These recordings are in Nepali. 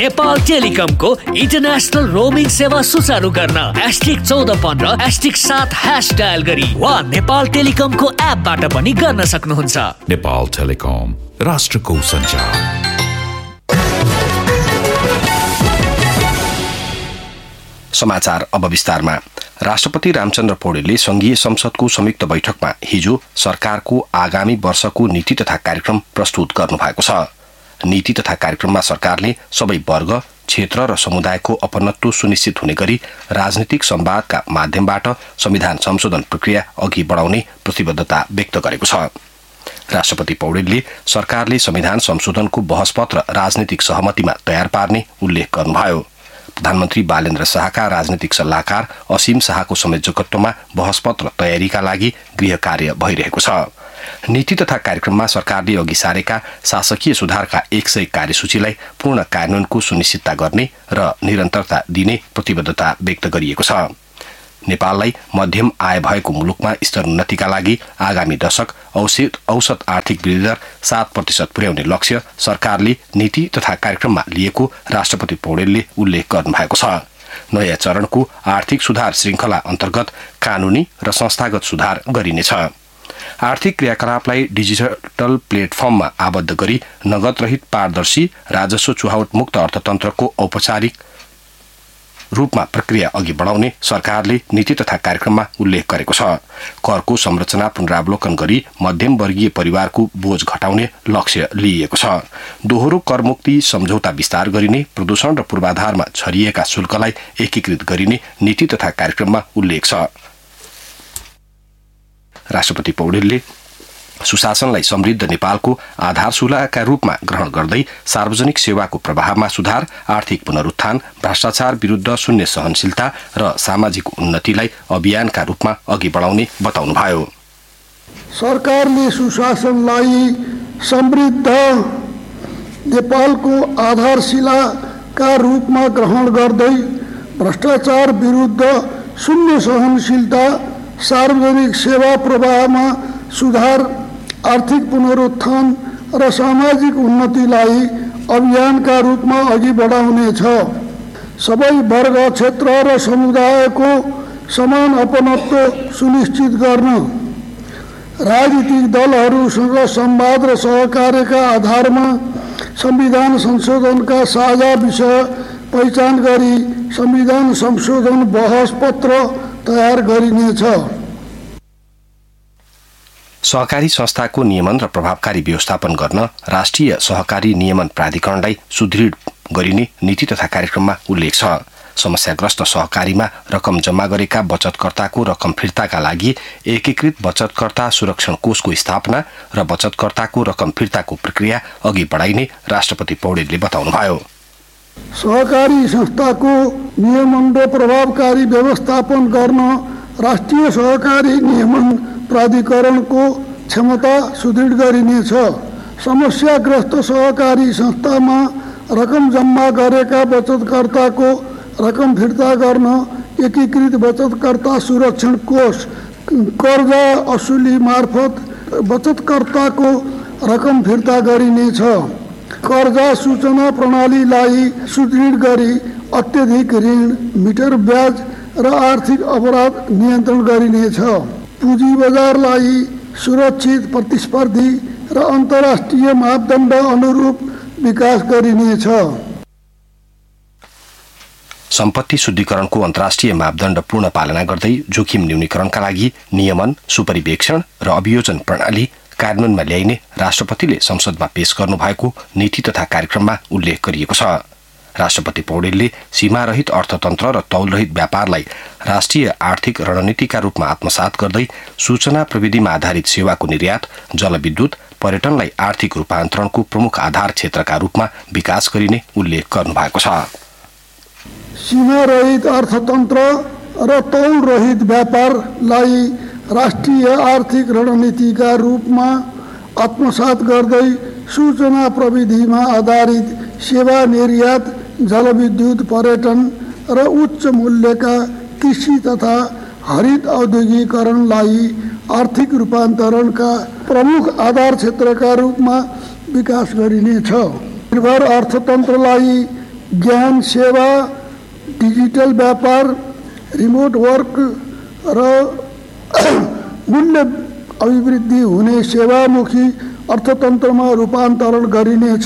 नेपाल टेलिकमको इन्टरनेशनल रोमिङ सेवा सुचारू गर्न *1415 *7# डायल गरी वा नेपाल टेलिकमको एपबाट पनि गर्न सक्नुहुन्छ। नेपाल टेलिकम, राष्ट्रको सञ्चार। समाचार अब विस्तारमा। राष्ट्रपति रामचन्द्र पौडेलले संघीय संसदको संयुक्त बैठकमा हिजो सरकारको आगामी वर्षको नीति तथा कार्यक्रम प्रस्तुत गर्नुभएको छ। नीति तथा कार्यक्रममा सरकारले सबै वर्ग, क्षेत्र र समुदायको अपनत्व सुनिश्चित हुने गरी राजनीतिक संवादका माध्यमबाट संविधान संशोधन प्रक्रिया अघि बढाउने प्रतिबद्धता व्यक्त गरेको छ। राष्ट्रपति पौडेलले सरकारले संविधान संशोधनको बहसपत्र राजनीतिक सहमतिमा तयार पार्ने उल्लेख गर्नुभयो। प्रधानमन्त्री बालेन्द्र शाहका राजनीतिक सल्लाहकार असीम शाहको संयोजकत्वमा बहसपत्र तयारीका लागि गृह कार्य भइरहेको छ। नीति तथा कार्यक्रममा सरकारले अघि सारेका शासकीय सुधारका 100 कार्यसूचीलाई पूर्ण कार्यान्वयनको सुनिश्चितता गर्ने र निरन्तरता दिने प्रतिबद्धता व्यक्त गरिएको छ। नेपाललाई मध्यम आय भएको मुलुकमा स्तरोन्नतिका लागि आगामी दशक औसत आर्थिक वृद्धि दर 7% पुर्याउने लक्ष्य सरकारले नीति तथा कार्यक्रममा लिएको राष्ट्रपति पौडेलले उल्लेख गर्नुभएको छ। नयाँ चरणको आर्थिक सुधार श्रृङ्खला अन्तर्गत कानूनी र संस्थागत सुधार गरिनेछ। आर्थिक क्रियाकलापलाई डिजिटल प्लेटफर्ममा आबद्ध गरी नगद रहित पारदर्शी राजस्व चुहावट मुक्त अर्थतन्त्रको औपचारिक रूपमा प्रक्रिया अघि बढाउने सरकारले नीति तथा कार्यक्रममा उल्लेख गरेको छ। करको संरचना पुनरावलोकन गरी मध्यम वर्गीय परिवारको बोझ घटाउने लक्ष्य लिइएको छ। दोहोरो करमुक्ति सम्झौता विस्तार गरिने, प्रदूषण र पूर्वाधारमा छरिएका शुल्कलाई एकीकृत गरिने नीति तथा कार्यक्रममा उल्लेख छ। राष्ट्रपति पौडेलले सुशासनलाई समृद्ध नेपालको आधारशिलाका रूपमा ग्रहण गर्दै सार्वजनिक सेवाको प्रवाहमा सुधार, आर्थिक पुनरुत्थान, भ्रष्टाचार विरुद्ध शून्य सहनशीलता र सामाजिक उन्नतिलाई अभियानका रूपमा अघि बढाउने बताउनुभयो। सरकारले सुशासनलाई समृद्ध नेपालको आधारशिलाका रूपमा ग्रहण गर्दै भ्रष्टाचार विरुद्ध शून्य सहनशीलता, सार्वजनिक सेवा प्रवाहमा सुधार, आर्थिक पुनरुत्थान र सामाजिक उन्नतिलाई अभियानका रूपमा अघि बढाउनेछ। सबै वर्ग, क्षेत्र र समुदायको समान अपनत्व सुनिश्चित गर्न, राजनीतिक दलहरूसँग संवाद र सहकार्यका आधारमा संविधान संशोधनका साझा विषय पहिचान गरी संविधान संशोधन बहस पत्र तयार गरिनेछ। सहकारी संस्थाको नियमन र प्रभावकारी व्यवस्थापन गर्न राष्ट्रिय सहकारी नियमन प्राधिकरणलाई सुदृढ गरिने नीति तथा कार्यक्रममा उल्लेख छ। समस्याग्रस्त सहकारीमा रकम जम्मा गरेका बचतकर्ताको रकम फिर्ताका लागि एकीकृत बचतकर्ता सुरक्षण कोषको स्थापना र बचतकर्ताको रकम फिर्ताको प्रक्रिया अघि बढाइने राष्ट्रपति पौडेलले बताउनुभयो। सहकारी संस्थाको नियमन र प्रभावकारी व्यवस्थापन गर्न राष्ट्रिय सहकारी नियमन प्राधिकरणको क्षमता सुदृढ गरिनेछ। समस्याग्रस्त सहकारी संस्थामा रकम जम्मा गरेका बचतकर्ताको रकम फिर्ता गर्न एकीकृत बचतकर्ता सुरक्षण कोष, कर्जा असुली मार्फत बचतकर्ताको रकम फिर्ता गरिनेछ। कर्जा सूचना प्रणालीलाई सुदृढ गरी अत्यधिक ऋण, मिटर ब्याज र आर्थिक अपराध नियन्त्रण गरिनेछ। पुँजी बजारलाई सुरक्षित, प्रतिस्पर्धी र अन्तर्राष्ट्रिय मापदण्ड अनुरूप विकास गरिनेछ। सम्पत्ति शुद्धिकरणको अन्तर्राष्ट्रिय मापदण्ड पूर्ण पालना गर्दै जोखिम न्यूनीकरणका लागि नियमन, सुपरिवेक्षण र अभियोजन प्रणाली कार्यान्वयनमा ल्याइने राष्ट्रपतिले संसदमा पेश गर्नुभएको नीति तथा कार्यक्रममा उल्लेख गरिएको छ। राष्ट्रपति पौडेलले सीमारहित अर्थतन्त्र र तौलरहित व्यापारलाई राष्ट्रिय आर्थिक रणनीतिका रूपमा आत्मसात गर्दै सूचना प्रविधिमा आधारित सेवाको निर्यात, जलविद्युत, पर्यटनलाई आर्थिक रूपान्तरणको प्रमुख आधार क्षेत्रका रूपमा विकास गरिने उल्लेख गर्नुभएको छ। सीमारहित अर्थतन्त्र र तौलरहित व्यापारलाई राष्ट्रिय आर्थिक रणनीतिका रूपमा आत्मसात गर्दै सूचना प्रविधिमा आधारित सेवा निर्यात, जलविद्युत, पर्यटन र उच्च मूल्यका कृषि तथा हरित औद्योगिकरणलाई आर्थिक रूपान्तरणका प्रमुख आधार क्षेत्रका रूपमा विकास गरिनेछ। निर्भर अर्थतन्त्रलाई ज्ञान सेवा, डिजिटल व्यापार, रिमोट वर्क र मूल्य अभिवृद्धि हुने सेवामुखी अर्थतन्त्रमा रूपान्तरण गरिनेछ।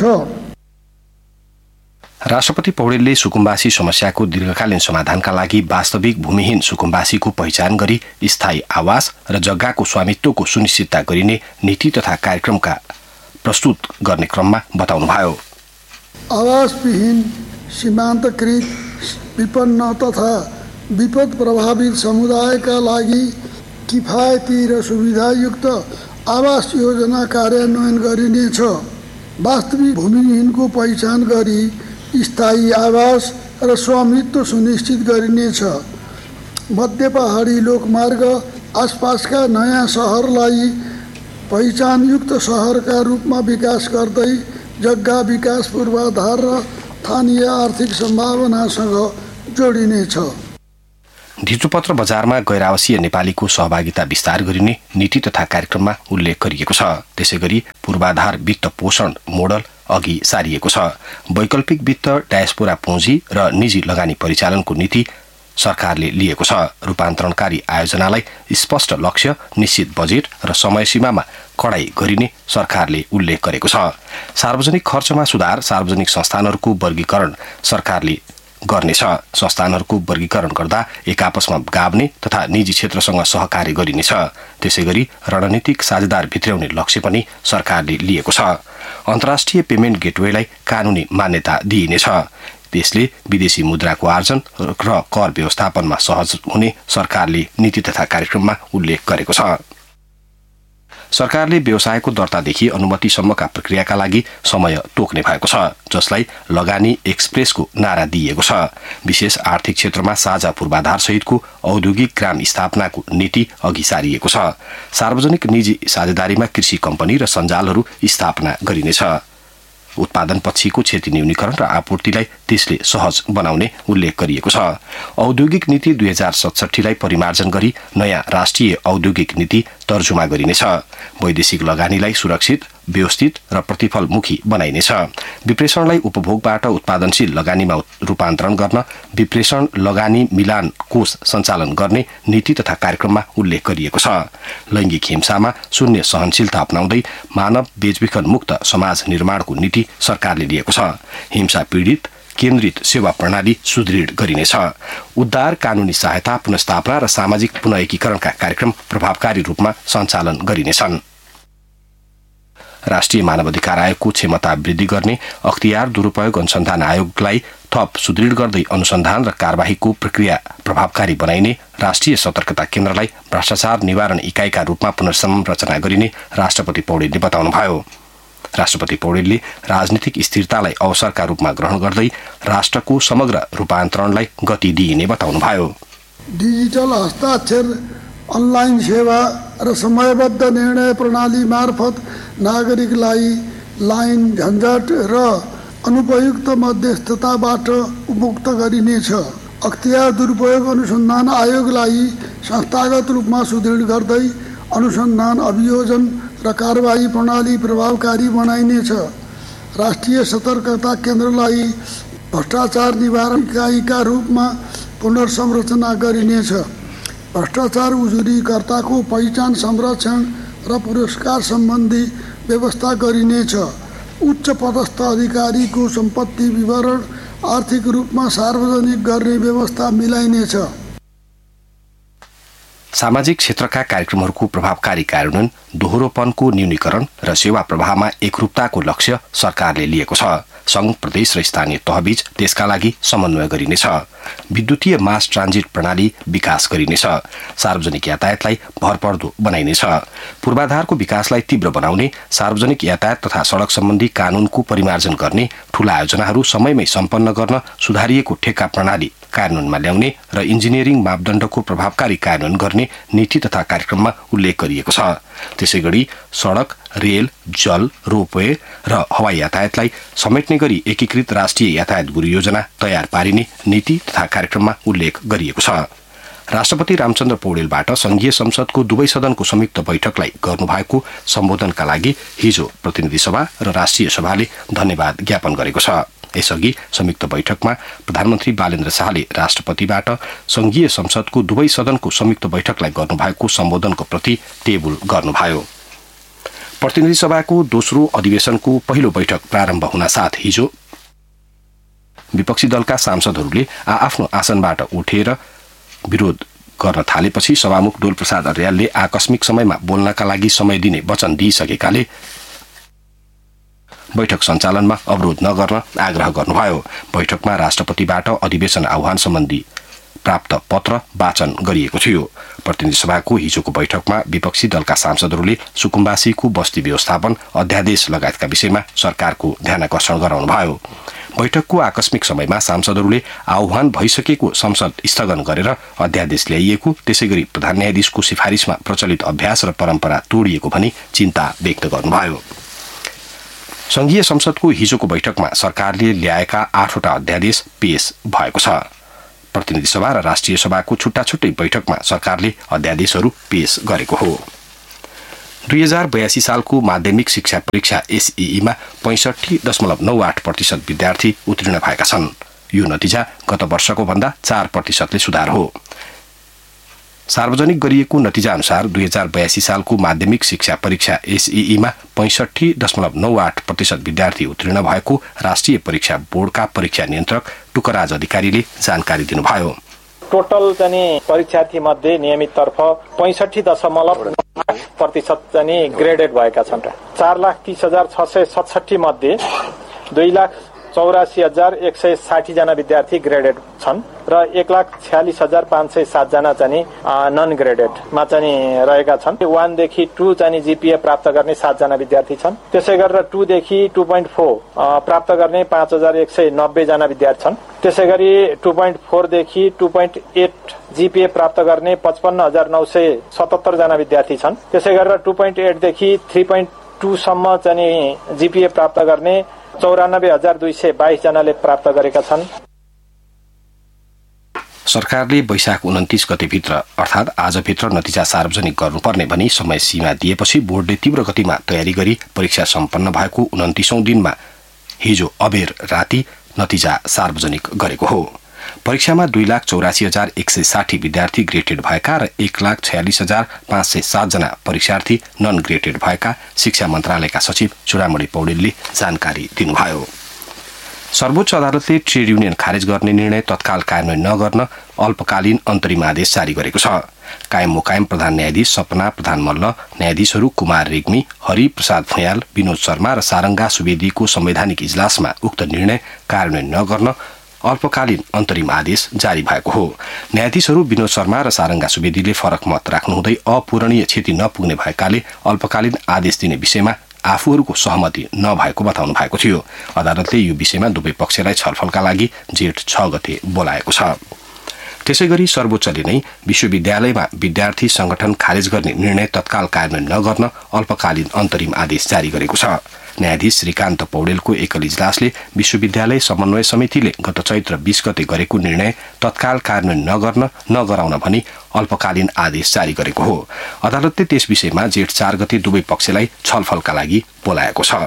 राष्ट्रपति पौडेलले सुकुम्बासी समस्याको दीर्घकालीन समाधानका लागि वास्तविक भूमिहीन सुकुम्बासीको पहिचान गरी स्थायी आवास र जग्गाको स्वामित्वको सुनिश्चितता गरिने नीति तथा कार्यक्रमका प्रस्तुत गर्ने क्रममा बताउनुभयो। आवासविहीन, सीमान्तकृत, विपन्न तथा विपद प्रभावित समुदायका लागि किफायती र सुविधायुक्त आवास योजना कार्यान्वयन गरिनेछ। वास्तविक भूमिहीनको पहिचान गरी स्थायी आवास र स्वामित्व सुनिश्चित गरिनेछ। मध्य पहाडी लोकमार्ग आसपासका नयाँ सहरलाई पहिचानयुक्त सहरका रूपमा विकास गर्दै जग्गा विकास पूर्वाधार र स्थानीय आर्थिक सम्भावनासँग जोडिनेछ। धितोपत्र बजारमा गैर-आवासीय नेपालीको सहभागिता विस्तार गरिने नीति तथा कार्यक्रममा उल्लेख गरिएको छ। त्यसैगरी पूर्वाधार वित्त पोषण मोडल अघि सारिएको छ। वैकल्पिक वित्त, डायस्पोरा पुँजी र निजी लगानी परिचालनको नीति सरकारले लिएको छ। रूपान्तरणकारी आयोजनालाई स्पष्ट लक्ष्य, निश्चित बजेट र समयसीमामा कडाई गरिने सरकारले उल्लेख गरेको छ। सार्वजनिक खर्चमा सुधार, सार्वजनिक संस्थानहरूको वर्गीकरण सरकारले गर्नेछ। संस्थानहरूको वर्गीकरण गर्दा एक आपसमा गाभ्ने तथा निजी क्षेत्रसँग सहकार्य गरिनेछ। त्यसैगरी रणनीतिक साझेदार भित्र्याउने लक्ष्य पनि सरकारले लिएको छ। अन्तर्राष्ट्रिय पेमेन्ट गेटवेलाई कानूनी मान्यता दिइनेछ। त्यसले विदेशी मुद्राको आर्जन र कर व्यवस्थापनमा सहज हुने सरकारले नीति तथा कार्यक्रममा उल्लेख गरेको छ। सरकारले व्यवसायको दर्तादेखि अनुमतिसम्मका प्रक्रियाका लागि समय तोक्ने भएको छ, जसलाई लगानी एक्सप्रेसको नारा दिइएको छ। विशेष आर्थिक क्षेत्रमा साझा पूर्वाधार सहितको औद्योगिक ग्राम स्थापनाको नीति अघि सारिएको छ। सार्वजनिक निजी साझेदारीमा कृषि कम्पनी र सञ्जालहरू स्थापना गरिनेछ। उत्पादन पक्षीको क्षति न्यूनीकरण र आपूर्तिलाई त्यसले सहज बनाउने उल्लेख गरिएको छ। औद्योगिक नीति 2067लाई परिमार्जन गरी नयाँ राष्ट्रिय औद्योगिक नीति तर्जुमा गरिनेछ। वैदेशिक लगानीलाई सुरक्षित, व्यवस्थित र प्रतिफलमुखी बनाइनेछ। विप्रेषणलाई उपभोगबाट उत्पादनशील लगानीमा रूपान्तरण गर्न विप्रेषण लगानी मिलान कोष सञ्चालन गर्ने नीति तथा कार्यक्रममा उल्लेख गरिएको छ। लैङ्गिक हिंसामा शून्य सहनशीलता अपनाउँदै मानव बेचबिखन मुक्त समाज निर्माणको नीति सरकारले लिएको छ। हिंसा पीडित केन्द्रित सेवा प्रणाली सुदृढ गरिनेछ। उद्धार, कानूनी सहायता, पुनर्स्थापना र सामाजिक पुनः एकीकरणका कार्यक्रम प्रभावकारी रूपमा सञ्चालन गरिनेछन्। राष्ट्रिय मानवाधिकार आयोगको क्षमता वृद्धि गर्ने, अख्तियार दुरूपयोग अनुसन्धान आयोगलाई थप सुदृढ गर्दै अनुसन्धान र कार्यवाहीको प्रक्रिया प्रभावकारी बनाइने, राष्ट्रिय सतर्कता केन्द्रलाई भ्रष्टाचार निवारण इकाइका रूपमा पुनर्संरचना गरिने राष्ट्रपति पौडेलले बताउनुभयो। राष्ट्रपति पौडेलले राजनीतिक स्थिरतालाई अवसरका रूपमा ग्रहण गर्दै राष्ट्रको समग्र रूपान्तरणलाई गति दिइने बताउनुभयो। डिजिटल हस्ताक्षर, अनलाइन सेवा र समयबद्ध निर्णय प्रणाली मार्फत नागरिकलाई लाइन झन्झट र अनुपयुक्त मध्यस्थताबाट मुक्त गरिनेछ। अख्तियार दुरुपयोग अनुसन्धान आयोगलाई संस्थागत रूपमा सुदृढ गर्दै अनुसन्धान, अभियोजन र कारबाही प्रणाली प्रभावकारी बनाइनेछ। राष्ट्रिय सतर्कता केन्द्रलाई भ्रष्टाचार निवारण इकाइका रूपमा पुनर्संरचना गरिनेछ। भ्रष्टाचार उजुरीकर्ताको पहिचान, संरक्षण र पुरस्कार सम्बन्धी व्यवस्था गरिनेछ। उच्च पदस्थ अधिकारीको सम्पत्ति विवरण आर्थिक रूपमा सार्वजनिक गर्ने व्यवस्था मिलाइनेछ। सामाजिक क्षेत्रका कार्यक्रमहरूको प्रभावकारी कार्यान्वयन, दोहोरोपनको न्यूनीकरण र सेवा प्रवाहमा एकरूपताको लक्ष्य सरकारले लिएको छ। संघ, प्रदेश र स्थानीय तहबीच त्यसका लागि समन्वय गरिनेछ। विद्युतीय मास ट्रान्जिट प्रणाली विकास गरिनेछ। सार्वजनिक यातायातलाई भरपर्दो बनाइनेछ। पूर्वाधारको विकासलाई तीव्र बनाउने, सार्वजनिक यातायात तथा सडक सम्बन्धी कानूनको परिमार्जन गर्ने, ठूला आयोजनाहरू समयमै सम्पन्न गर्न सुधारिएको ठेक्का प्रणाली कार्यान्वयनमा ल्याउने र इन्जिनियरिङ मापदण्डको प्रभावकारी कार्यान्वयन गर्ने नीति तथा कार्यक्रममा उल्लेख गरिएको छ। त्यसैगरी सडक, रेल, जल, रोपवे र हवाई यातायातलाई समेट्ने गरी एकीकृत राष्ट्रिय यातायात गुरु योजना तयार पारिने नीति तथा कार्यक्रममा उल्लेख गरिएको छ। राष्ट्रपति रामचन्द्र पौडेलबाट संघीय संसदको दुवै सदनको संयुक्त बैठकलाई गर्नुभएको सम्बोधनका लागि हिजो प्रतिनिधि सभा र राष्ट्रिय सभाले धन्यवाद ज्ञापन गरेको छ। यसअघि संयुक्त बैठकमा प्रधानमन्त्री बालेन्द्र शाहले राष्ट्रपतिबाट संघीय संसदको दुवै सदनको संयुक्त बैठकलाई गर्नुभएको सम्बोधनको प्रति टेबुल गर्नुभयो। प्रतिनिधि सभाको दोस्रो अधिवेशनको पहिलो बैठक प्रारम्भ हुनासाथ हिजो विपक्षी दलका सांसदहरूले आफ्नो आसनबाट उठेर विरोध गर्न थालेपछि सभामुख डोलप्रसाद अर्यालले आकस्मिक समयमा बोल्नका लागि समय दिने वचन दिइसकेकाले बैठक सञ्चालनमा अवरोध नगर्न आग्रह गर्नुभयो। बैठकमा राष्ट्रपतिबाट अधिवेशन आह्वान सम्बन्धी प्राप्त पत्र वाचन गरिएको थियो। प्रतिनिधि सभाको हिजोको बैठकमा विपक्षी दलका सांसदहरूले सुकुम्बासीको बस्ती व्यवस्थापन अध्यादेश लगायतका विषयमा सरकारको ध्यानाकर्षण गराउनुभयो। बैठकको आकस्मिक समयमा सांसदहरूले आह्वान भइसकेको संसद स्थगन गरेर अध्यादेश ल्याइएको, त्यसैगरी प्रधान न्यायाधीशको सिफारिसमा प्रचलित अभ्यास र परम्परा तोडिएको भनी चिन्ता व्यक्त गर्नुभयो। संघीय संसदको हिजोको बैठकमा सरकारले ल्याएका 8वटा अध्यादेश पेश भएको छ। प्रतिनिधि सभा र राष्ट्रिय सभाको छुट्टा छुट्टै बैठकमा सरकारले अध्यादेशहरू पेश गरेको हो। 2082 सालको माध्यमिक शिक्षा परीक्षा एसईईमा 65.98% विद्यार्थी उत्तीर्ण भएका छन्। यो नतिजा गत वर्षको भन्दा 4%ले सुधार हो। सार्वजनिक गरिएको नतिजा अनुसार 2082 सालको माध्यमिक शिक्षा परीक्षा एसईईमा 65.98% विद्यार्थी उत्तीर्ण भएको राष्ट्रिय परीक्षा बोर्डका परीक्षा नियन्त्रक टुकराज अधिकारीले जानकारी दिनुभयो। टोटल चाहिँ परीक्षार्थी मध्ये नियमिततर्फ 65.9% ग्रेडेड भएका छन्। 4,30,667 मध्ये 2,84,160 जना विद्यार्थी ग्रेडेड छन् र 1,46,507 जना चाहिँ नन ग्रेडेडमा चाहिँ रहेका छन्। 1 देखि 2 चाहिँ जीपीए प्राप्त गर्ने 7 जना विद्यार्थी छन्। त्यसै गरेर 2 देखि 2.4 प्राप्त गर्ने 5,190 जना विद्यार्थी छन्। त्यसै गरी 2.4 देखि 2.8 जीपीए प्राप्त गर्ने 55,977 जना विद्यार्थी छन्। त्यसै गरेर 2.8 देखि 3.2 सम्म चाहिँ जीपीए प्राप्त गर्ने 94,222 जनाले प्राप्त गरेका छन्। सरकारले वैशाख 29 गतेभित्र अर्थात् आजभित्र नतिजा सार्वजनिक गर्नुपर्ने भनी समय सीमा दिएपछि बोर्डले तीव्र गतिमा तयारी गरी परीक्षा सम्पन्न भएको 29औं दिनमा हिजो अबेर राति नतिजा सार्वजनिक गरेको हो। परीक्षामा 2,84,160 विद्यार्थी ग्रेडेड भएका र 1,46,507 जना परीक्षार्थी नन ग्रेडेड भएका शिक्षा मन्त्रालयका सचिव चुडामणि पौडेलले जानकारी दिनुभयो। सर्वोच्च अदालतले ट्रेड युनियन खारेज गर्ने निर्णय तत्काल कार्यान्वयन नगर्न अल्पकालीन अन्तरिम आदेश जारी गरेको छ। कायम मुकायम प्रधान न्यायाधीश सपना प्रधान मल्ल, न्यायाधीशहरू कुमार रेग्मी, हरि प्रसाद भुयाल, विनोद शर्मा र सारंगा सुवेदीको संवैधानिक इजलासमा उक्त निर्णय कार्यान्वयन नगर्न अल्पकालीन अन्तरिम आदेश जारी भएको हो। न्यायाधीशहरू विनोद शर्मा र सारंगा सुवेदीले फरक मत राख्नुहुँदै अपूरणीय क्षति नपुग्ने भएकाले अल्पकालीन आदेश दिने विषयमा आफूहरूको सहमति नभएको बताउनु भएको थियो। अदालतले यो विषयमा दुवै पक्षलाई छलफलका लागि जेठ 6 गते बोलाएको छ। त्यसैगरी सर्वोच्चले नै विश्वविद्यालयमा विद्यार्थी संगठन खारेज गर्ने निर्णय तत्काल कार्यान्वयन नगर्न अल्पकालीन अन्तरिम आदेश जारी गरेको छ। न्यायाधीश श्रीकान्त पौडेलको एकल इजलासले विश्वविद्यालय समन्वय समितिले गत चैत्र 20 गते गरेको निर्णय तत्काल कार्यान्वयन नगराउन भनी अल्पकालीन आदेश जारी गरेको हो। अदालतले त्यस विषयमा जेठ 4 गते दुवै पक्षलाई छलफलका लागि बोलाएको छ।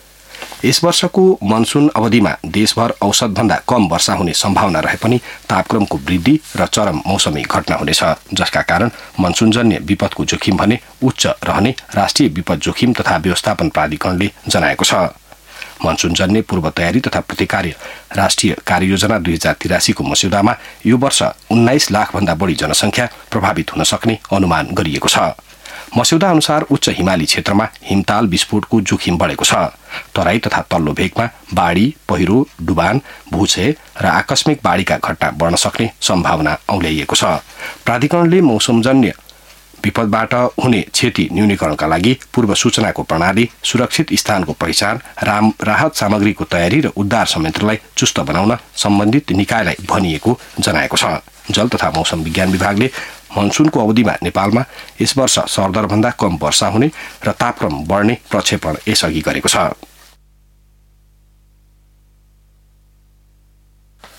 यस वर्षको मनसुन अवधिमा देशभर औसतभन्दा कम वर्षा हुने सम्भावना रहे पनि तापक्रमको वृद्धि र चरम मौसमी घटना हुनेछ, जसका कारण मनसुनजन्य विपदको जोखिम भने उच्च रहने राष्ट्रिय विपद जोखिम तथा व्यवस्थापन प्राधिकरणले जनाएको छ। मनसुनजन्य पूर्व तयारी तथा प्रतिकार राष्ट्रिय कार्ययोजना 2083 को मस्यौदामा यो वर्ष 19 लाख भन्दा बढी जनसंख्या प्रभावित हुन सक्ने अनुमान गरिएको छ। मस्यौदा अनुसार उच्च हिमाली क्षेत्रमा हिमताल विस्फोटको जोखिम बढेको छ। तराई तथा तल्लो भेगमा बाढी, पहिरो, डुबान, भूक्षय र आकस्मिक बाढीका घटना बढ्न सक्ने सम्भावना औल्याइएको छ। प्राधिकरणले मौसमजन्य विपदबाट हुने क्षति न्यूनीकरणका लागि पूर्व सूचनाको प्रणाली, सुरक्षित स्थानको पहिचान, राहत सामग्रीको तयारी र उद्धार संयन्त्रलाई चुस्त बनाउन सम्बन्धित निकायलाई भनिएको जनाएको छ। जल तथा मौसम विज्ञान विभागले मनसुनको अवधिमा नेपालमा यस वर्ष सरदरभन्दा कम वर्षा हुने र तापक्रम बढ्ने प्रक्षेपण यसअघि गरेको छ।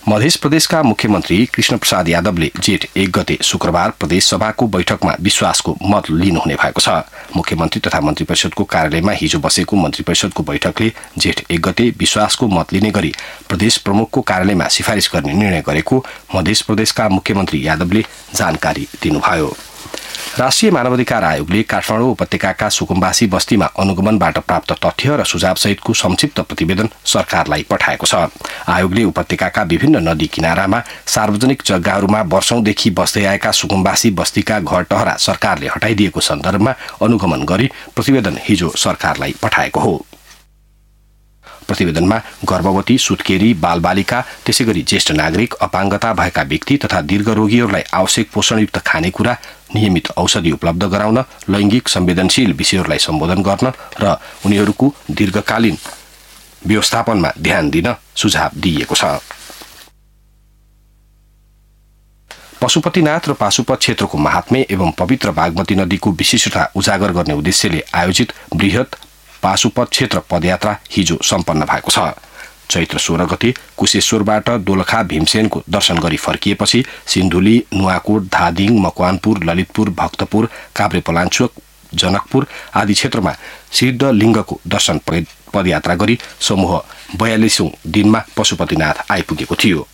मध्य प्रदेशका मुख्यमन्त्री कृष्ण प्रसाद यादवले जेठ 1 गते शुक्रबार प्रदेश सभाको बैठकमा विश्वासको मत लिनुहुने भएको छ। मुख्यमन्त्री तथा मन्त्री परिषदको कार्यालयमा हिजो बसेको मन्त्री परिषदको बैठकले जेठ 1 गते विश्वासको मत लिने गरी प्रदेश प्रमुखको कार्यालयमा सिफारिस गर्ने निर्णय गरेको मध्य प्रदेशका मुख्यमन्त्री यादवले जानकारी दिनुभयो। राष्ट्रिय मानवाधिकार आयोगले काठमाडौँ उपत्यकाका सुकुम्बासी बस्तीमा अनुगमनबाट प्राप्त तथ्य र सुझावसहितको संक्षिप्त प्रतिवेदन सरकारलाई पठाएको छ। आयोगले उपत्यकाका विभिन्न नदी किनारामा सार्वजनिक जग्गाहरूमा वर्षौंदेखि बस्दै आएका सुकुम्बासी बस्तीका घर टहरा सरकारले हटाइदिएको सन्दर्भमा अनुगमन गरी प्रतिवेदन हिजो सरकारलाई पठाएको हो। प्रतिवेदनमा गर्भवती, सुत्केरी, बालबालिका, त्यसैगरी ज्येष्ठ नागरिक, अपाङ्गता भएका व्यक्ति तथा दीर्घरोगीहरूलाई आवश्यक पोषणयुक्त खानेकुरा, नियमित औषधि उपलब्ध गराउन, लैंगिक संवेदनशील विषयहरूलाई सम्बोधन गर्न र उनीहरूको दीर्घकालीन व्यवस्थापनमा ध्यान दिन सुझाव दिइएको छ। पशुपतिनाथ र पाशुपत क्षेत्रको महात्म्य एवं पवित्र बागमती नदीको विशिष्टता उजागर गर्ने उद्देश्यले आयोजित बृहत पाशुपत क्षेत्र पदयात्रा हिजो सम्पन्न भएको छ। चैत्र 16 गते कुशेश्वरबाट दोलखा भीमसेनको दर्शन गरी फर्किएपछि सिन्धुली, नुवाकोट, धादिङ, मकवानपुर, ललितपुर, भक्तपुर, काभ्रेपलाञ्चोक, जनकपुर आदि क्षेत्रमा सिद्धलिङ्गको दर्शन पदयात्रा गरी समूह 42औं दिनमा पशुपतिनाथ आइपुगेको थियो।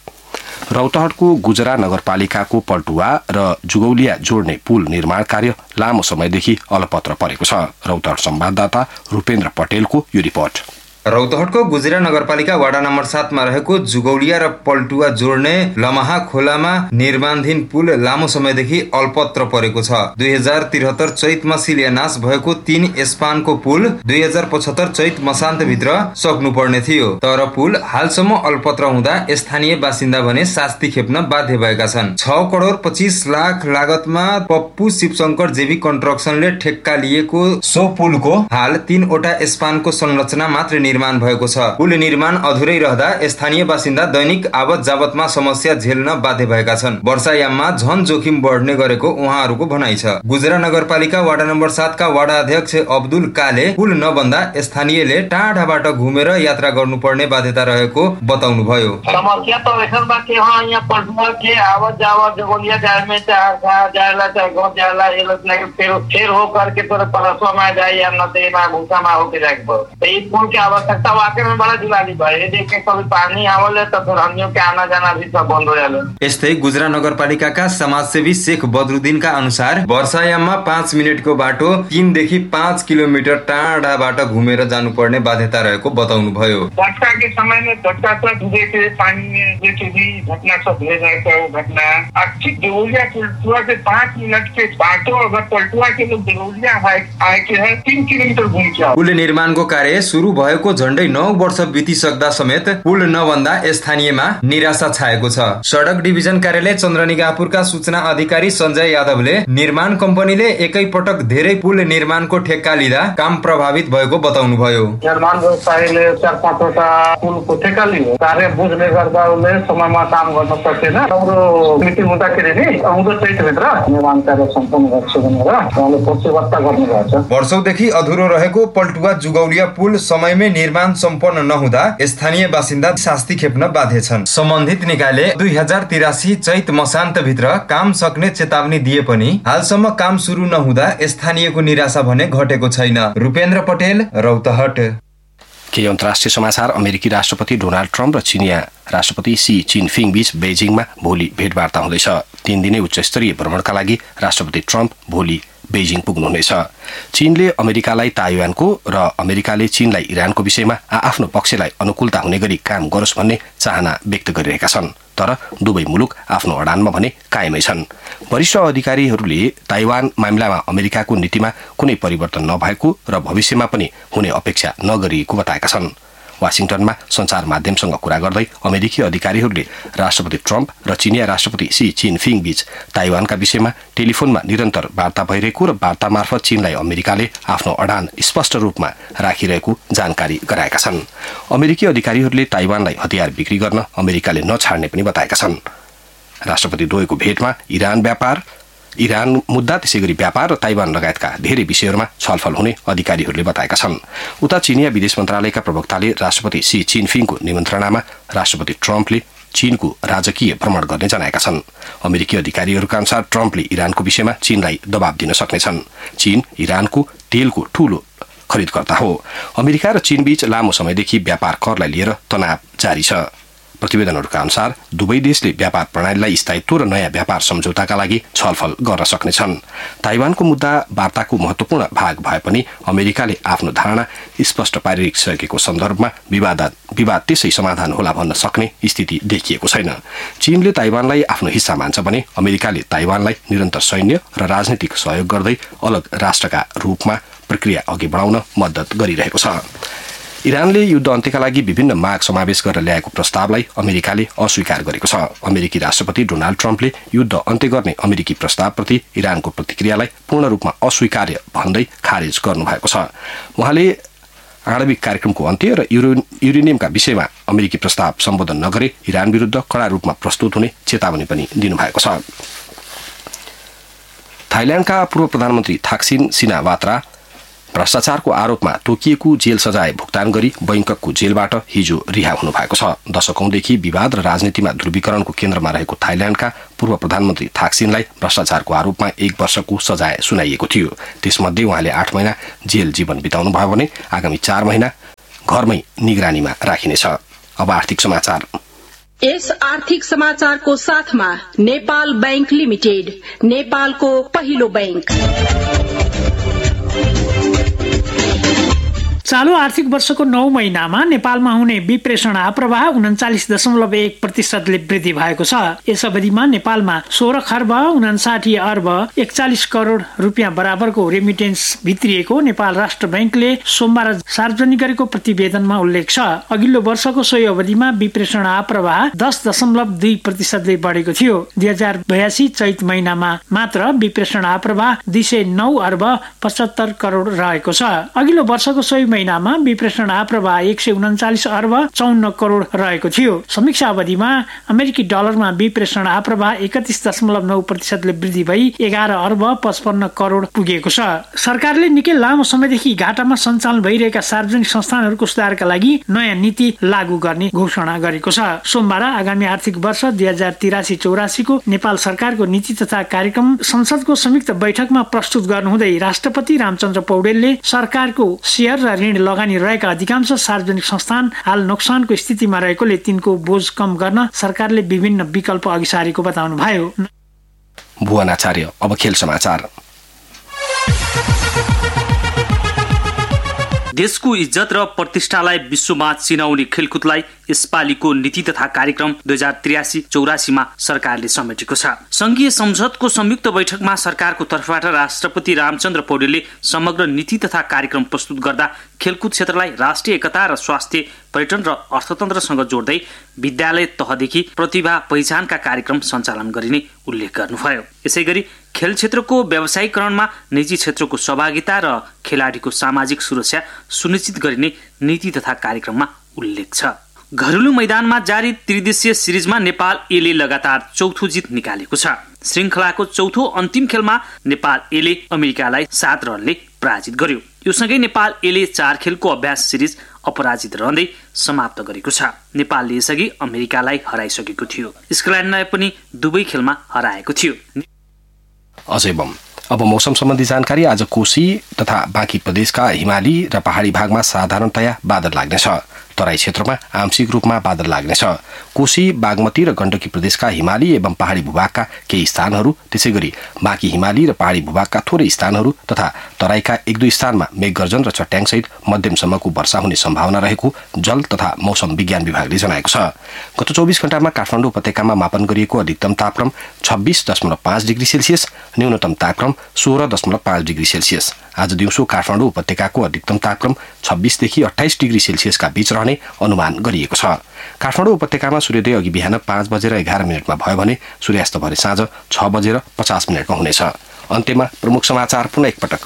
रौतहटको गुजरा नगरपालिकाको पल्टुवा र जुगौलिया जोड्ने पुल निर्माण कार्य लामो समयदेखि अलपत्र परेको छ। रौतहट संवाददाता रूपेन्द्र पटेलको यो रिपोर्ट। रौतहटको गुजरा नगरपालिका वाडा नम्बर 7 मा रहेको जुगौलिया र पल्टुवा जोड्ने लमहा खोलामा निर्माणधीन पुल लामो समयदेखि अल्पत्र परेको छ। 2073 चैतमा शिलान्यास भएको 3 स्पानको पुल 2075 चैत मसान्तभित्र सक्नुपर्ने थियो, तर पुल हालसम्म अल्पत्र हुँदा स्थानीय बासिन्दा भने शास्ति खेप्न बाध्य भएका छन्। 6 करोड 25 लाख लागतमा पप्पू शिवशंकर जेवी कन्स्ट्रक्सनले ठेक्का लिएको सो पुलको हाल 3 वटा स्पानको संरचना मात्र निर्माण भएको छ। पुल निर्माण अधुरै रहँदा स्थानीय बासिन्दा दैनिक आवत जावतमा समस्या झेल्न बाध्य भएका छन्। वर्षायाममा झन जोखिम बढ्ने गरेको उहाँहरूको भनाइ छ। गुजरा नगरपालिका वाडा नम्बर 7 का वाडा अध्यक्ष अब्दुल काले पुल नबन्दा स्थानीयले टाढाबाट घुमेर यात्रा गर्नुपर्ने बाध्यता रहेको बताउनुभयो। समस्या तो ऐसा बा कि हां यहाँ पटना के आवत जावत जोगलिया जाए में जायला गो जायला ये लोग फिर हो करके तो परसों में जाए या नदी में भूसा में होके जाके तो ये पुल के आवश्यकता वाकई में बड़ा जुलाली भाई। ये देख के कभी पानी आवले तो फिर हम के आना जाना भी सब बंद हो जाले। यस्तै गुजरा नगरपालिकाका समाजसेवी शेख बदरुद्दीनका अनुसार वर्षायाममा 5 मिनेटको बाटो 3 देखि 5 किलोमिटर टाढाबाट घुमेर जानुपर्ने बाध्यता रहेको बताउनुभयो। वर्षा के समय में घटना से पानी में जैसे भी घटना सब हो जाए तो घटना अच्छी देवलिया पलटुआ से 5 मिनट के बाटो अगर पलटुआ के लोग देवलिया आए के है 3 किलोमिटर घुम जाओ। पुल निर्माणको कार्य सुरु भएको झण्डै 9 वर्ष बितिसक्दा समेत पुल नबन्दा स्थानीयमा निराशा छाएको छ। सडक डिभिजन कार्यालय चन्द्रनिगापुरका सूचना अधिकारी सञ्जय यादवले निर्माण कम्पनीले एकै पटक धेरै पुल निर्माणको ठेक्का लिँदा काम प्रभावित भएको बताउनुभयो। निर्माण व्यवसायले 4-5 वटा पुलको ठेक्का लियो। कार्य बुझ्ने गर्दा उले समयमा काम गर्न सकेन। हाम्रो मिटिङ हुँदाखेरि नि आउँदो चैतभित्र निर्माण कार्य सम्पन्न गर्छु भनेर उहाँले प्रतिबद्धता गर्नुभएको छ। वर्षौंदेखि अधुरो रहेको पल्टुवा जुगौलिया पुल समयमै निर्माण सम्पन्न नहुँदा स्थानीय बासिन्दा शास्ति खेप्न बाध्य छन्। सम्बन्धित निकायले 2083 चैत मसान्तभित्र काम सक्ने चेतावनी दिए पनि हालसम्म काम सुरु नहुँदा स्थानीयको निराशा भने घटेको छैन। रूपेन्द्र पटेल, रौतहट। केही अन्तर्राष्ट्रिय समाचार। अमेरिकी राष्ट्रपति डोनाल्ड ट्रम्प र चिनिया राष्ट्रपति सी जिनपिङ बीच बेजिङमा भोलि भेटवार्ता हुँदैछ। 3 दिने उच्चस्तरीय भ्रमणका लागि राष्ट्रपति ट्रम्प भोलि बेजिङ पुग्नुहुनेछ। चीनले अमेरिकालाई ताइवानको र अमेरिकाले चीनलाई इरानको विषयमा आफ्नो पक्षलाई अनुकूलता हुने गरी काम गरोस् भन्ने चाहना व्यक्त गरिरहेका छन्, तर दुवै मुलुक आफ्नो अडानमा भने कायमै छन्। वरिष्ठ अधिकारीहरूले ताइवान मामिलामा अमेरिकाको नीतिमा कुनै परिवर्तन नभएको र भविष्यमा पनि हुने अपेक्षा नगरिएको बताएका छन्। वाशिङटनमा सञ्चार माध्यमसँग कुरा गर्दै अमेरिकी अधिकारीहरूले राष्ट्रपति ट्रम्प र चिनिया राष्ट्रपति सी जिनपिङ बीच ताइवानका विषयमा टेलिफोनमा निरन्तर वार्ता भइरहेको र वार्ता मार्फत चीनलाई अमेरिकाले आफ्नो अडान स्पष्ट रूपमा राखिरहेको जानकारी गराएका छन्। अमेरिकी अधिकारीहरूले ताइवानलाई हतियार बिक्री गर्न अमेरिकाले नछाड्ने पनि बताएका छन्। राष्ट्रपति द्वयको भेटमा इरान मुद्दा, त्यसैगरी व्यापार र ताइवान लगायतका धेरै विषयहरूमा छलफल हुने अधिकारीहरूले बताएका छन्। उता चिनिया विदेश मन्त्रालयका प्रवक्ताले राष्ट्रपति सी जिनपिङको निमन्त्रणामा राष्ट्रपति ट्रम्पले चीनको राजकीय भ्रमण गर्ने जनाएका छन्। अमेरिकी अधिकारीहरूका अनुसार ट्रम्पले इरानको विषयमा चीनलाई दबाब दिन सक्नेछन्। चीन इरानको तेलको ठूलो खरिदकर्ता हो। अमेरिका र चीनबीच लामो समयदेखि व्यापार करलाई लिएर तनाव जारी छ। प्रतिवेदनहरूका अनुसार दुवै देशले व्यापार प्रणालीलाई स्थायित्व र नयाँ व्यापार सम्झौताका लागि छलफल गर्न सक्नेछन्। ताइवानको मुद्दा वार्ताको महत्वपूर्ण भाग भए पनि अमेरिकाले आफ्नो धारणा स्पष्ट पारिसकेको सन्दर्भमा विवाद त्यसै समाधान होला भन्न सक्ने स्थिति देखिएको छैन। चीनले ताइवानलाई आफ्नो हिस्सा मान्छ भने अमेरिकाले ताइवानलाई निरन्तर सैन्य र राजनीतिक सहयोग गर्दै अलग राष्ट्रका रूपमा प्रक्रिया अघि बढाउन मद्दत गरिरहेको छ। इरानले युद्ध अन्त्यका लागि विभिन्न माग समावेश गरेर ल्याएको प्रस्तावलाई अमेरिकाले अस्वीकार गरेको छ। अमेरिकी राष्ट्रपति डोनाल्ड ट्रम्पले युद्ध अन्त्य गर्ने अमेरिकी प्रस्तावप्रति इरानको प्रतिक्रियालाई पूर्ण रूपमा अस्वीकार्य भन्दै खारेज गर्नुभएको छ। उहाँले आणविक कार्यक्रमको अन्त्य र युरेनियमका विषयमा अमेरिकी प्रस्ताव सम्बोधन नगरे इरान विरुद्ध कड़ा रूपमा प्रस्तुत हुने चेतावनी पनि दिनुभएको छ। थाइल्याण्डका पूर्व प्रधानमन्त्री थाक्सिन सिनावात्रा भ्रष्टाचारको आरोपमा तोकिएको जेल सजाय भुक्तान गरी बैंककको जेलबाट हिजो रिहा हुनुभएको छ। दशकौंदेखि विवाद र राजनीतिमा ध्रुवीकरणको केन्द्रमा रहेको थाइल्याण्डका पूर्व प्रधानमन्त्री थाक्सिनलाई भ्रष्टाचारको आरोपमा 1 वर्षको सजाय सुनाइएको थियो। त्यसमध्ये उहाँले 8 महिना जेल जीवन बिताउनु भयो भने आगामी 4 महिना घरमै निगरानीमा राखिनेछ। अब आर्थिक समाचार। यस आर्थिक समाचारको साथमा नेपाल बैंक लिमिटेड, नेपालको पहिलो बैंक। चालू आर्थिक वर्षको 9 महिनामा नेपालमा हुने विप्रेषण आप्रवाह 39.1%ले वृद्धि भएको छ। यस अवधिमा नेपालमा 16 खर्ब 59 अर्ब 41 करोड रुपियाँ बराबरको रेमिटेन्स भित्रिएको नेपाल राष्ट्र बैंकले सोमबार सार्वजनिक गरेको प्रतिवेदनमा उल्लेख छ। अघिल्लो वर्षको सोही अवधिमा विप्रेषण आप्रवाह 10.2%ले बढेको थियो। 2082 चैत महिनामा मात्र विप्रेषण आप्रवाह 209 अर्ब 75 करोड रहेको छ। अघिल्लो वर्षको सोही महिनामा विप्रेषण आप्रवाह 139 अर्ब 54 करोड रहेको थियो। समीक्षा अवधिमा अमेरिकी डलरमा विप्रेषण आप्रवाह 31.9%ले वृद्धि भई 11 अर्ब 55 करोड पुगेको छ। सरकारले निकै लामो समयदेखि घाटामा सञ्चालन भइरहेका सार्वजनिक संस्थानहरूको सुधारका लागि नयाँ नीति लागू गर्ने घोषणा गरेको छ। सोमबार आगामी आर्थिक वर्ष 2083-84 को नेपाल सरकारको नीति तथा कार्यक्रम संसदको संयुक्त बैठकमा प्रस्तुत गर्नुहुँदै राष्ट्रपति रामचन्द्र पौडेलले सरकारको शेयर र ऋण लगानी रहेका अधिकांश सार्वजनिक संस्थान हाल नोक्सानको स्थितिमा रहेकोले तिनको बोझ कम गर्न सरकारले विभिन्न विकल्प अघि सारेको बताउनु भयो। भुवन आचार्य। अब खेल समाचार। देशको इज्जत र प्रतिष्ठालाई विश्वमा चिनाउने खेलकुदलाई यसपालिको नीति तथा कार्यक्रम 2083-84 मा सरकारले समेटेको छ। संघीय संसदको संयुक्त बैठकमा सरकारको तर्फबाट राष्ट्रपति रामचन्द्र पौडेलले समग्र नीति तथा कार्यक्रम प्रस्तुत गर्दा खेलकुद क्षेत्रलाई राष्ट्रिय एकता र स्वास्थ्य, पर्यटन र अर्थतन्त्रसँग जोड्दै विद्यालय तहदेखि प्रतिभा पहिचानका कार्यक्रम सञ्चालन गरिने उल्लेख गर्नुभयो। यसैगरी खेल क्षेत्रको व्यावसायीकरणमा निजी क्षेत्रको सहभागिता र खेलाडीको सामाजिक सुरक्षा सुनिश्चित गरिने नीति तथा कार्यक्रममा उल्लेख छ। घरेलु मैदानमा जारी त्रिदेशीय सिरिजमा नेपाल एले लगातार चौथो जित निकालेको छ। श्रृङ्खलाको चौथो अन्तिम खेलमा नेपाल एले अमेरिकालाई 7 रनले पराजित गर्यो। यो सँगै नेपाल एले 4 खेलको अभ्यास सिरिज अपराजित रहँदै समाप्त गरेको छ। नेपालले यसअघि अमेरिकालाई हराइसकेको थियो। स्कटल्यान्डलाई पनि दुवै खेलमा हराएको थियो। अब मौसम सम्बन्धी जानकारी। आज कोशी तथा बाँकी प्रदेशका हिमाली र पहाडी भागमा साधारणतया बादल लाग्नेछ। तराई क्षेत्रमा आंशिक रूपमा बादल लाग्नेछ। कोशी, बागमती र गण्डकी प्रदेशका हिमाली एवं पहाडी भूभागका केही स्थानहरू, त्यसैगरी बाँकी हिमाली र पहाडी भूभागका थोरै स्थानहरू तथा तराईका 1-2 स्थानमा मेघगर्जन र चट्याङसहित मध्यमसम्मको वर्षा हुने सम्भावना रहेको जल तथा मौसम विज्ञान विभागले जनाएको छ। गत 24 घण्टामा काठमाडौँ उपत्यकामा मापन गरिएको अधिकतम तापक्रम 26.5 डिग्री सेल्सियस, न्यूनतम तापक्रम 16.5 डिग्री सेल्सियस। आज दिउँसो काठमाडौँ उपत्यकाको अधिकतम तापक्रम 26 देखि 28 डिग्री सेल्सियसका बीच रहने अनुमान गरिएको छ। काठमाडौँ उपत्यकामा सूर्योदय अघि बिहान 5:11 भयो भने सूर्यास्त भरे साँझ 6:50 हुनेछ। अन्त्यमा प्रमुख समाचार पुनः एकपटक।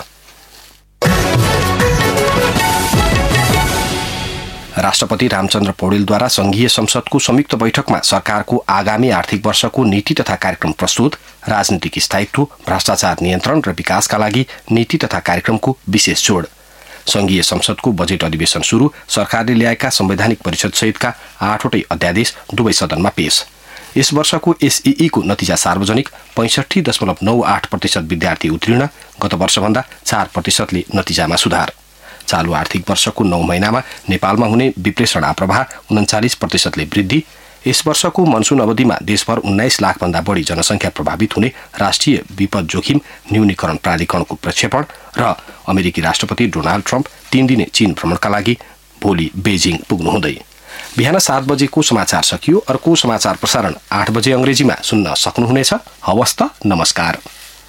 राष्ट्रपति रामचन्द्र पौडेलद्वारा संघीय संसदको संयुक्त बैठकमा सरकारको आगामी आर्थिक वर्षको नीति तथा कार्यक्रम प्रस्तुत, राजनीतिक स्थायित्व, भ्रष्टाचार नियन्त्रण र विकासका लागि नीति तथा कार्यक्रमको विशेष जोड। संघीय संसदको बजेट अधिवेशन सुरु, सरकारले ल्याएका संवैधानिक परिषद सहितका 8वटै अध्यादेश दुवै सदनमा पेश। यस वर्षको एसईई को नतिजा सार्वजनिक, 65.98% विद्यार्थी उत्तीर्ण, गत वर्षभन्दा 4%ले नतिजामा सुधार। चालू आर्थिक वर्षको 9 महिनामा नेपालमा हुने विप्रेषण आप्रवाह 39%ले वृद्धि। यस वर्षको मनसून अवधिमा देशभर 19 लाखभन्दा बढी जनसंख्या प्रभावित हुने राष्ट्रिय विपद जोखिम न्यूनीकरण प्राधिकरणको प्रक्षेपण र अमेरिकी राष्ट्रपति डोनाल्ड ट्रम्प 3 दिने चीन भ्रमणका लागि भोलि बेजिङ पुग्नुहुँदै। बिहान 7 बजेको समाचार सकियो। अर्को समाचार प्रसारण 8 बजे अंग्रेजीमा सुन्न सक्नुहुनेछ। हवस् त, नमस्कार।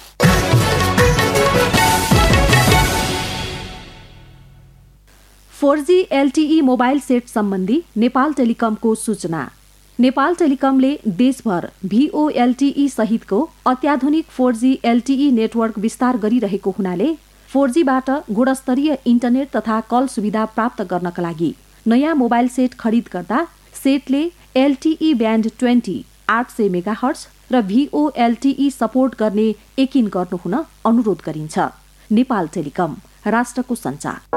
फोरजी एलटीई मोबाइल सेट सम्बन्धी नेपाल टेलिकमको सूचना। नेपाल टेलिकमले देशभर भीओएलटीई सहितको अत्याधुनिक 4G LTE नेटवर्क विस्तार गरिरहेको हुनाले 4Gबाट गुणस्तरीय इन्टरनेट तथा कल सुविधा प्राप्त गर्नका लागि नयाँ मोबाइल सेट खरिद गर्दा सेटले LTE ब्यान्ड 20 800 मेगाहर्ट्ज र भीओएलटीई सपोर्ट गर्ने यकिन गर्नुहुन अनुरोध गरिन्छ। नेपाल टेलिकम, राष्ट्रको सञ्चार।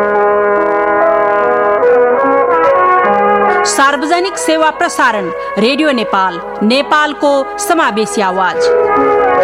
सार्वजनिक सेवा प्रसारण, रेडियो नेपाल, नेपालको समावेशी आवाज।